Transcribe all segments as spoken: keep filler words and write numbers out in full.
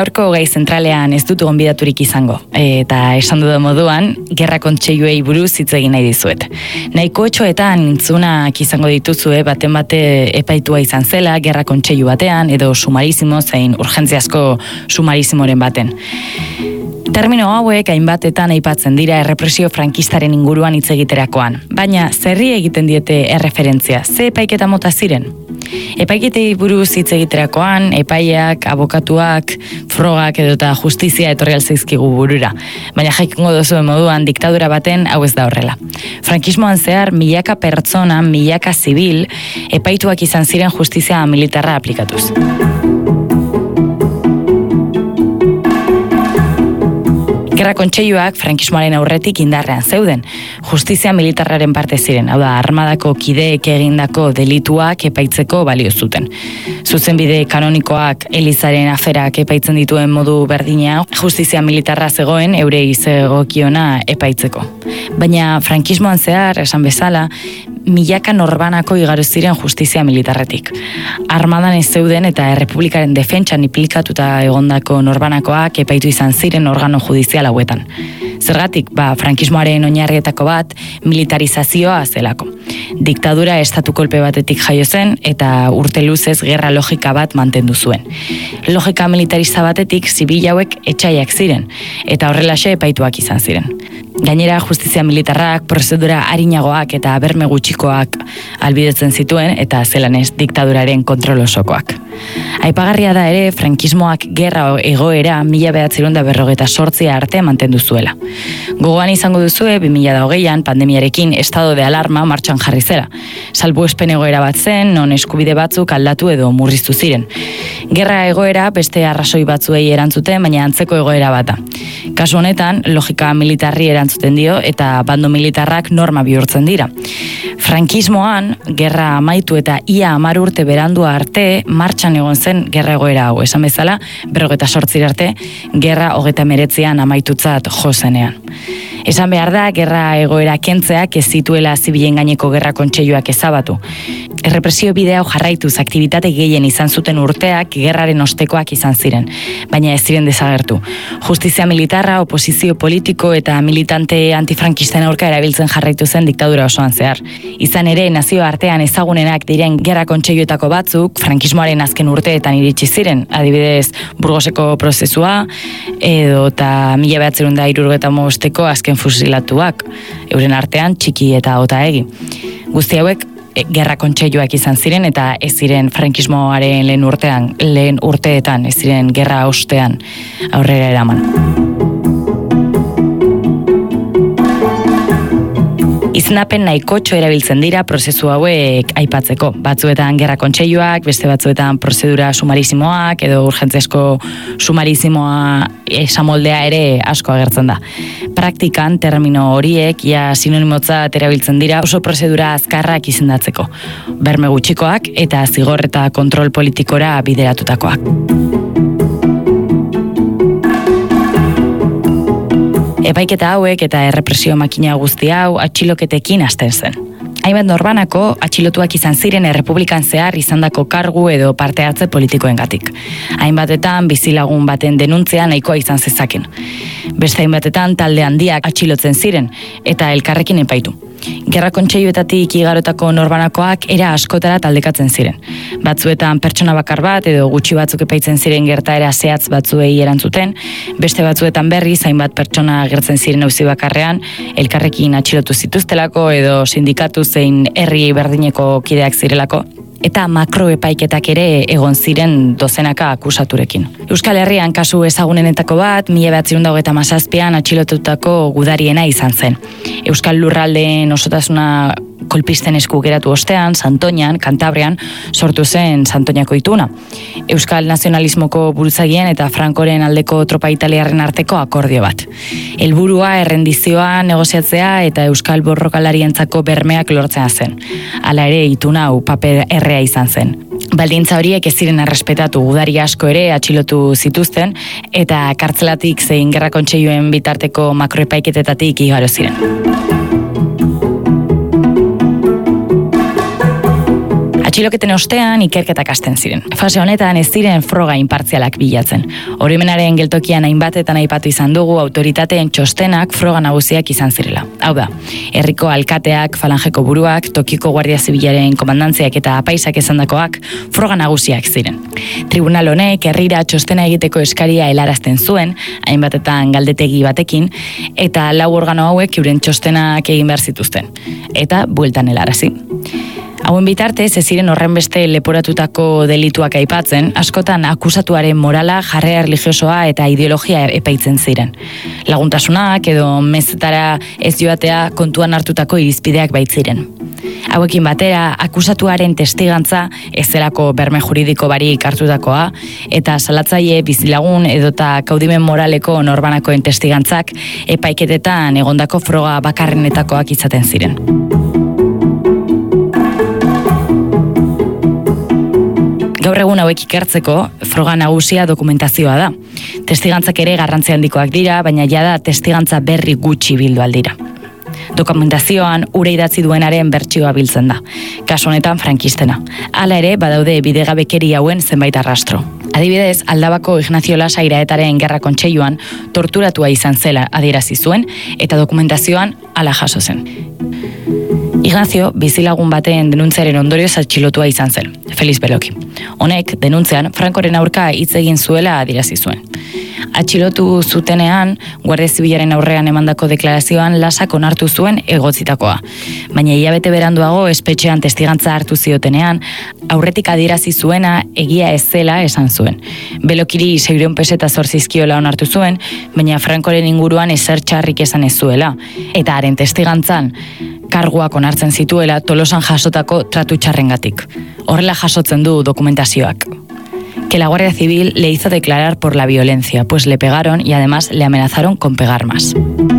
Gaurko gai zentralean ez dut gonbidaturik izango, eta esan dudan moduan, gerra kontseiluei buruz hitz egin nahi dizuet. Nahiko etxoetan intzunak izango dituzue baten bate epaitua izan zela, gerra kontseilu batean, edo sumarizimo zein urgentziazko sumarizimoren baten. Termino hauek hainbatetan aipatzen dira errepresio frankistaren inguruan hitz egiterakoan, baina zerri egiten diete erreferentzia, ze epaiketa mota ziren? Epaiketei buruz hitz egiterakoan, epaiak, abokatuak, frogak edota justizia etorri alzaizkigu burura, baina jakingo duzuen moduan diktadura baten hau ez da horrela. Frankismoan zehar milaka pertsona, milaka zibil, epaituak izan ziren justizia militarra aplikatuz. Gerra kontseiluak frankismoaren aurretik indarrean zeuden. Justizia militarraren parte ziren, hau da, armadako kideek egindako delituak epaitzeko balio zuten. Zuzenbide kanonikoak Elizaren aferak epaitzen dituen modu berdina, justizia militarra zegoen eure izegokiona epaitzeko. Baina frankismoan zehar, esan bezala, milaka norbanako igaro ziren justizia militarretik. Armadan ez zeuden eta errepublikaren defentsan implikatuta egondako norbanakoak epaitu izan ziren organo judizial hauetan. Zergatik, ba, frankismoaren oinarrietako bat militarizazioa zelako. Diktadura estatu kolpe batetik jaio zen eta urte luzez gerra logika bat mantendu zuen. Logika militariza batetik zibil hauek etxaiak ziren eta horrelaxe epaituak izan ziren. Gainera, justizia militarrak, prozedura arinagoak eta berme gutxikoak albidetzen zituen eta zelan ez diktaduraren kontrol osokoak. Aipagarria da ere, frankismoak gerra egoera mila bederatziehun eta berrogeita zortzi arte mantendu zuela. Gogoan izango duzue, bi mila hogeian pandemiarekin estado de alarma martxan jarri zela. Salbuespen egoera bat zen, non eskubide batzuk aldatu edo murriztu ziren. Gerra egoera beste arrazoi batzuei erantzuten, baina antzeko egoera bata. Kasu honetan, logika militarri erantzuten dio eta bando militarrak norma bihurtzen dira. Frankismoan, gerra amaitu eta ia hamar urte berandu arte martxan egon zen gerra egoera hau. Esan bezala, berrogeita zortzi arte, gerra hogeita hemeretzian amaitutzat jo zenean. Esan behar da, gerra egoera kentzeak ez zituela zibilen gaineko gerra kontseiluak ezabatu. Errepresio bide hau jarraituz aktibitate gehien izan zuten urteak gerraren ostekoak izan ziren, baina ez ziren desagertu. Justizia militarra, oposizio politiko eta militante antifrankisten aurka erabiltzen jarraitu zen diktadura osoan zehar. Izan ere, nazio artean ezagunenak diren gerra kontseiluetako batzuk frankismoaren azken urteetan iritsi ziren, adibidez Burgoseko prozesua edo eta mila bederatziehun eta hirurogeita hamabosteko azken fusilatuak, euren artean txiki eta otaegi. Guzti hauek gerra kontseiluak izan ziren eta ez ziren frankismoaren lehen urtean, lehen urteetan, ez ziren gerra ostean aurrera eraman. Izenapen nahikotxo erabiltzen dira prozesu hauek aipatzeko. Batzuetan gerra kontseiluak, beste batzuetan prozedura sumarizimoak edo urgentziazko sumarizimoa esamoldea ere asko agertzen da. Praktikan termino horiek ia sinonimotzat erabiltzen dira oso prozedura azkarrak izendatzeko. Berme gutxikoak eta zigor eta kontrol politikora bideratutakoak. Epaiketa hauek eta errepresio makina guzti hau atxiloketekin hasten zen. Hainbat norbanako atxilotuak izan ziren errepublikan zehar izandako kargu edo parte hartze politikoengatik. Hainbatetan bizilagun baten denuntzia nahikoa izan zezaken. Beste hainbatetan talde handiak atxilotzen ziren eta elkarrekin epaitu. Gerra kontseiluetatik igarotako norbanakoak era askotara taldekatzen ziren. Batzuetan pertsona bakar bat edo gutxi batzuk epaitzen ziren gertaera zehatz batzuei erantzuten, beste batzuetan berriz hainbat pertsona agertzen ziren auzi bakarrean, elkarrekin atxilotu zituztelako edo sindikatu zein herri berdineko kideak zirelako, eta makroepaiketak ere egon ziren dozenaka akusaturekin. Euskal Herrian kasu ezagunenetako bat, mila bederatziehun eta hogeita hamazazpian atxilotutako gudariena izan zen. Euskal Lurraldeen osotasuna kolpisten esku geratu ostean, Santoñan, Kantabrian, sortu zen Santoñako ituna. Euskal nazionalismoko buruzagien eta Frankoren aldeko tropa italiarren arteko akordio bat. Helburua errendizioa negoziatzea eta Euskal borrokalarientzako bermeak lortzea zen. Hala ere, ituna hau paper errea izan zen. Baldintza horiek ez ziren errespetatu, gudari asko ere atxilotu zituzten eta kartzelatik zein gerra kontseiluen bitarteko makroepaiketetatik igaro ziren. Atxiloketen ostean ikerketak hasten ziren. Fase honetan ez ziren froga inpartzialak bilatzen. Oroimenaren geltokian hainbatetan aipatu izan dugu autoritateen txostenak froga nagusiak izan zirela. Hau da, herriko alkateak, falangeko buruak, tokiko guardia zibilaren komandantziak eta apaisak esandakoak froga nagusiak ziren. Tribunal honek herrira txostena egiteko eskaria helarazten zuen, hainbatetan galdetegi batekin, eta lau organo hauek euren txostenak egin behar zituzten. Eta bueltan helarazi. Hauen bitartez, ez ziren horrenbeste leporatutako delituak aipatzen, askotan akusatuaren morala, jarrera erlijiosoa eta ideologia epaitzen ziren. Laguntasunak edo mezetara ez joatea kontuan hartutako irizpideak baitziren. Hauekin batera, akusatuaren testigantza ez zelako berme juridiko barik hartutakoa, eta salatzaile bizilagun edota kaudimen moraleko norbanakoen testigantzak epaiketetan egondako froga bakarrenetakoak izaten ziren. Gaur egun hauek ikertzeko, froga nagusia dokumentazioa da. Testigantzak ere garrantzi handikoak dira, baina jada testigantza berri gutxi bildu aldira. Dokumentazioan ure idatzi duenaren bertsioa biltzen da. Kasu honetan frankistena. Hala ere, badaude bidegabekeri hauen zenbait arrastro. Adibidez, Aldabako Ignacio Lasa iraetaren gerra kontseiluan torturatua izan zela adierazi zuen eta dokumentazioan hala jaso zen. Ignacio bizilagun baten denuntziaren ondorioz atxilotua izan zen, Feliz Beloki. Honek, denuntzian, Frankoren aurka hitz egin zuela adierazi zuen. Atxilotu zutenean, Guardia Zibilaren aurrean emandako deklarazioan Lasak onartu zuen egotzitakoa. Baina hilabete beranduago espetxean testigantza hartu ziotenean, aurretik adierazi zuena egia ez zela esan zuen. Belokiri seiehun peseta zor zizkiola onartu zuen, baina Frankoren inguruan ezer txarrik esan ez zuela. Eta haren testigantzan, karguak onartzen zituela Tolosan jasotako tratu txarrengatik. Horrela jasotzen du dokumentazioak. Que la Guardia Civil le hizo declarar por la violencia, pues le pegaron y además le amenazaron con pegar más.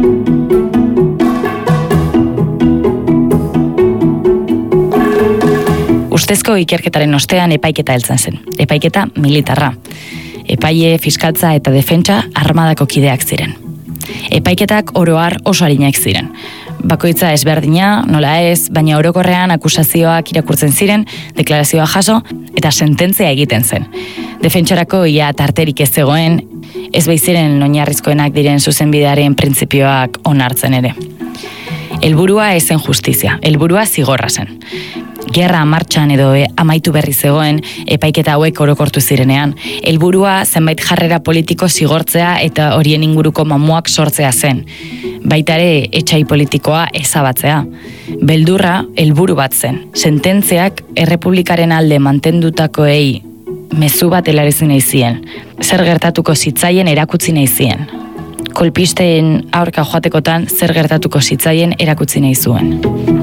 Ustezko ikerketaren ostean epaiketa heltzen zen. Epaiketa militarra. Epaile, fiskaltza eta defentsa armadako kideak ziren. Epaiketak oro har oso arinak ziren. Bakoitza ezberdina, nola ez, baina orokorrean akusazioak irakurtzen ziren, deklarazioa jaso eta sententzia egiten zen. Defentsarako ia tarterik ez zegoen, ez baiziren oinarrizkoenak diren zuzenbidearen printzipioak onartzen ere. Helburua ez zen justizia, helburua zigorra zen. Gerra martxan edo e, amaitu berri zegoen epaiketa hauek orokortu zirenean. Helburua zenbait jarrera politiko zigortzea eta horien inguruko mamuak sortzea zen. Baitare etxai politikoa ezabatzea. Beldurra helburu bat zen. Sententziak errepublikaren alde mantendutakoei mezu bat helarazi nahi zien. Zer gertatuko zitzaien erakutsi nahi zien. Kolpisteen aurka joatekotan zer gertatuko zitzaien erakutsi nahi zuen.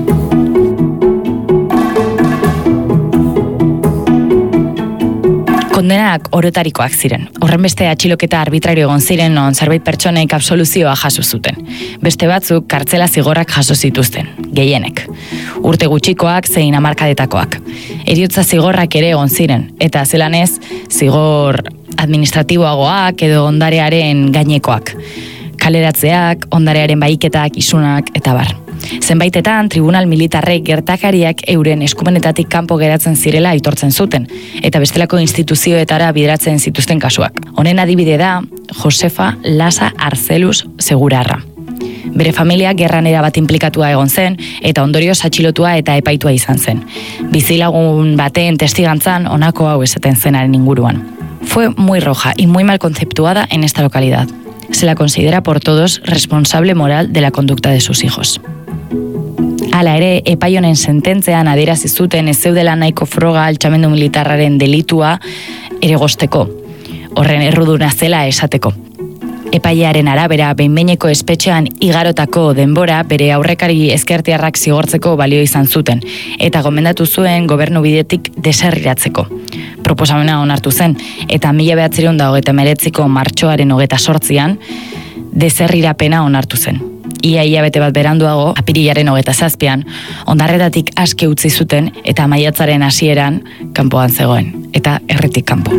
Kondenak orotarikoak ziren. Horrenbeste atxiloketa arbitrario egon ziren non zerbait pertsonek absoluzioa jaso zuten. Beste batzuk kartzela zigorrak jaso zituzten, gehienek. Urte gutxikoak zein hamarkadetakoak. Heriotza zigorrak ere egon ziren, eta zelanez zigor administratiboagoak edo ondarearen gainekoak. Kaleratzeak, ondarearen bahiketak, isunak eta bar. Zenbaitetan, tribunal militarrek gertakariak euren eskumenetatik kanpo geratzen zirela aitortzen zuten, eta bestelako instituzioetara bideratzen zituzten kasuak. Honen adibide da, Josefa Lasa Arzeluz Segurarra. Bere familia gerran erabat inplikatua egon zen, eta ondorioz atxilotua eta epaitua izan zen. Bizilagun baten testigantzan honako hau esaten zenaren inguruan. Fue muy roja y muy mal conceptuada en esta localidad. Se la considera por todos responsable moral de la conducta de sus hijos. Hala ere, epai honen sententzean adierazi zuten ez zeudela nahiko froga altxamendu militarraren delitua ere gosteko. Horren erruduna zela esateko. Epailearen arabera, behin-behineko espetxean igarotako denbora bere aurrekari ezkertiarrak zigortzeko balio izan zuten, eta gomendatu zuen gobernu bidetik deserriratzeko. Proposamena onartu zen, eta mila behatzireun da hogeita meretziko martxoaren hogeita sortzian, deserrirapena onartu zen. Ia hilabete bat beranduago, apirilaren hogeita zazpian, ondarretatik aske utzi zuten eta maiatzaren hasieran kanpoan zegoen, eta erretik kanpo.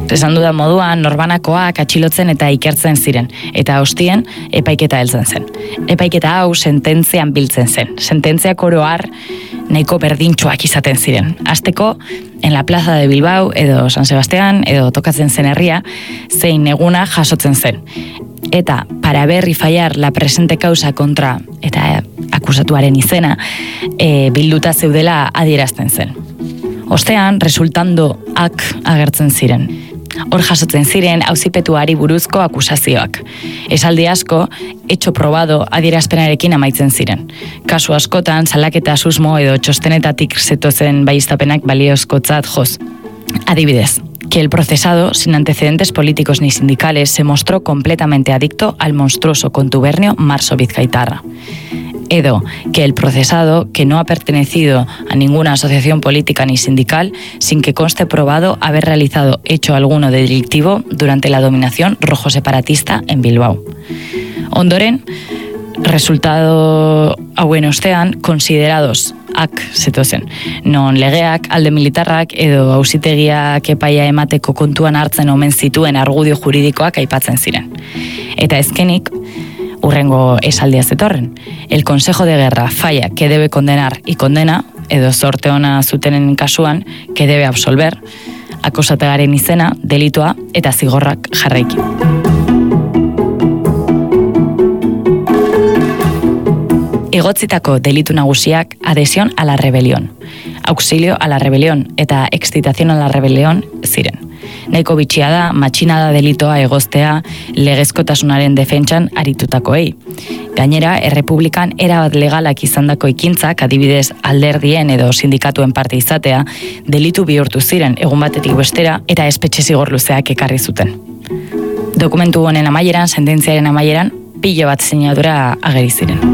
Esan dudan moduan, norbanakoak atxilotzen eta ikertzen ziren, eta hostien epaiketa heltzen zen. Epaiketa hau sententzian biltzen zen. Sententziak oro har nahiko berdintxoak izaten ziren. Hasteko, en la plaza de Bilbao edo San Sebastián edo tokatzen zen herria, zein eguna jasotzen zen. Eta, para ver y fallar la presente causa kontra, eta akusatuaren izena, e, bilduta zeudela adierazten zen. Ostean, resultandoak agertzen ziren. Hor jasotzen ziren auzipetuari buruzko akusazioak. Esaldi asko, etxo probado adierazpenarekin amaitzen ziren. Kasu askotan, salaketa susmo edo txostenetatik zetozen baieztapenak baliozkotzat joz. Adibidez, que el procesado, sin antecedentes políticos ni sindicales, se mostró completamente adicto al monstruoso contubernio marso-bizkaitarra. Edo, que el procesado, que no ha pertenecido a ninguna asociación política ni sindical, sin que conste probado haber realizado hecho alguno delictivo durante la dominación rojo-separatista en Bilbao. Ondoren, resultado hauen ostean, considerados ak zetozen. Non legeak, alde militarrak edo auzitegiak epaia emateko kontuan hartzen omen zituen argudio juridikoak aipatzen ziren. Eta ezkenik, urrengo esaldia zetorren. El Consejo de Guerra falla que debe condenar y condena, edo zorte ona zutenen kasuan, que debe absolver, akosategaren izena, delitua eta zigorrak jarraiki. Egotzitako delitu nagusiak adhesión a la rebelión, auxilio a la rebelión eta excitación a la rebelión ziren. Nahiko bitxia da, matxinada delitoa egoztea legezkotasunaren defentsan aritutakoei. Gainera, errepublikan erabat legalak izandako ekintzak, adibidez alderdien edo sindikatuen parte izatea, delitu bihurtu ziren egun batetik bestera eta espetxe zigor luzeak ekarri zuten. Dokumentu honen amaieran, sententziaren amaieran, pilo bat sinadura ageri ziren.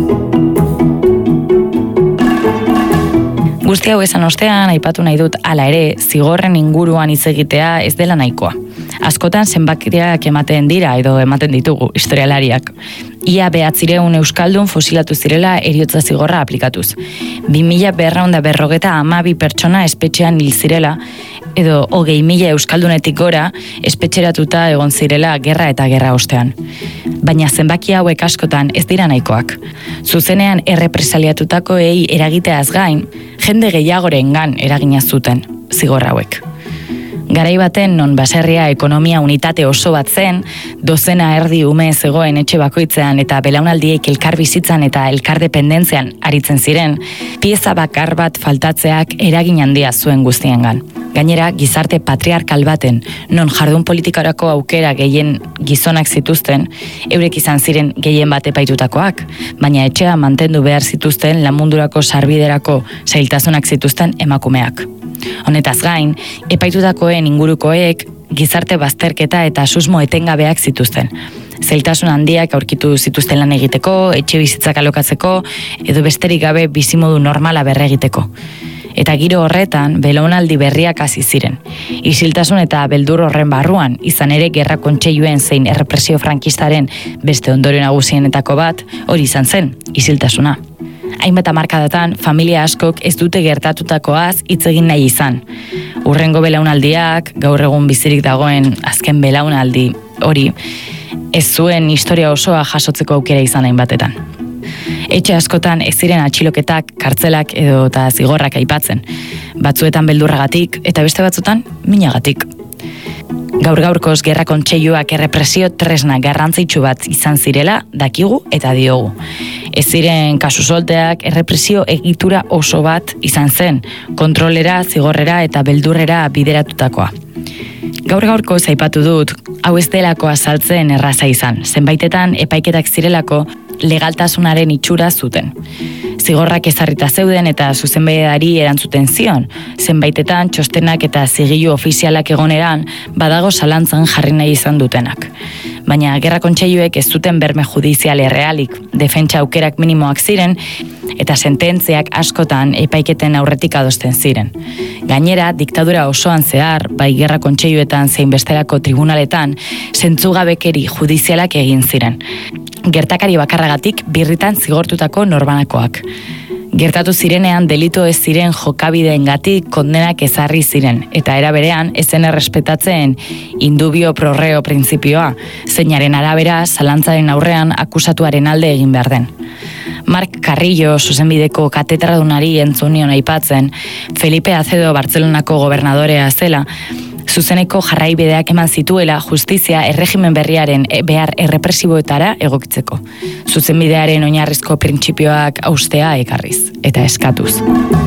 Guzti hau esan ostean, aipatu nahi dut hala ere, zigorren inguruan hitz egitea ez dela nahikoa. Askotan zenbakiak ematen dira edo ematen ditugu historialariak. Ia behatzireun euskaldun fosilatu zirela eriotza zigorra aplikatuz. Bi mila berrehun eta berrogeta hamabi pertsona espetxean hil zirela, edo hogei mila euskaldunetik gora espetxeratuta egon zirela gerra eta gerra ostean. Baina zenbaki hauek askotan ez dira nahikoak. Zuzenean errepresaliatutakoei eragiteaz gain, jende gehiagorengan eragina zuten zigor hauek. Garai baten non baserria ekonomia unitate oso bat zen, dozena erdi ume zegoen etxe bakoitzean eta belaunaldiek elkar bizitzan eta elkar dependentzian aritzen ziren, pieza bakar bat faltatzeak eragin handia zuen guztiengan. Gainera, gizarte patriarkal baten, non jardun politikarako aukera gehien gizonak zituzten, eurek izan ziren gehien bat epaitutakoak, baina etxea mantendu behar zituzten lanmundurako sarbiderako zailtasunak zituzten emakumeak. Honetaz gain, epaitutakoen ingurukoek gizarte bazterketa eta susmo etengabeak zituzten. Zailtasun handiak aurkitu zituzten lan egiteko, etxe bizitzak alokatzeko, edo besterik gabe bizimodu normala berregiteko. Eta giro horretan, belaunaldi berriak hasi ziren. Isiltasun eta beldur horren barruan, izan ere gerra kontseiluen zein errepresio frankistaren beste ondorio nagusienetako bat, hori izan zen, isiltasuna. Hainbat hamarkadatan, familia askok ez dute gertatutakoaz hitz egin nahi izan. Urrengo belaunaldiak, gaur egun bizirik dagoen azken belaunaldi hori, ez zuen historia osoa jasotzeko aukera izan hainbatetan. Etxe askotan ez ziren atxiloketak, kartzelak edo eta zigorrak aipatzen. Batzuetan beldurragatik eta beste batzutan minagatik. Gaur gaurkoz gerra kontseiluak errepresio tresna garrantzitsu bat izan zirela dakigu eta diogu. Ez ziren kasu solteak errepresio egitura oso bat izan zen, kontrolera, zigorrera eta beldurrera bideratutakoa. Gaur gaurko aipatu dut, hau ez delako azaltzen erraza izan, zenbaitetan epaiketak zirelako legaltasunaren itxura zuten. Zigorrak ezarrita zeuden eta zuzenbidari erantzuten zion, zenbaitetan txostenak eta zigilu ofizialak egoneran badago zalantzan jarri nahi izan dutenak. Baina gerra kontseiluek ez zuten berme judizial errealik, defentsa aukerak minimoak ziren eta sententziak askotan epaiketen aurretik adosten ziren. Gainera, diktadura osoan zehar, bai gerra kontseiluetan zein bestelako tribunaletan, zentzugabekeri judizialak egin ziren. Gertakari bakarragatik birritan zigortutako norbanakoak. Gertatu zirenean delitu ez ziren jokabideengatik kondenak ezarri ziren, eta era berean ez zen errespetatzen indubio pro reo printzipioa, zeinaren arabera zalantzaren aurrean akusatuaren alde egin behar den. Mark Carrillo, zuzenbideko katedradunari entzunion aipatzen, Felipe Acedo Bartzelonako gobernadorea zela, zuzeneko jarraibideak eman zituela justizia erregimen berriaren behar errepresiboetara egokitzeko. Zuzenbidearen oinarrizko printzipioak haustea ekarriz eta eskatuz.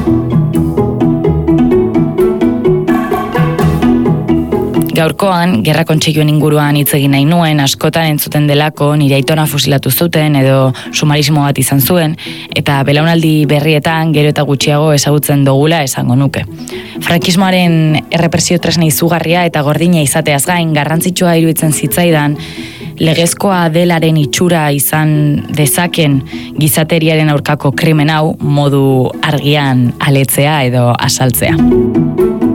Gaurkoan, Gerra Kontseiluaren inguruan hitz egin nahi nuen, askotan entzuten delako nire aitona fusilatu zuten edo sumarismo bat izan zuen, eta belaunaldi berrietan gero eta gutxiago ezagutzen dugula esango nuke. Frankismoaren errepresio tresna izugarria eta gordina izateaz gain garrantzitsua iruditzen zitzaidan, legezkoa delaren itxura izan dezaken gizateriaren aurkako krimen hau modu argian aletzea edo asaltzea.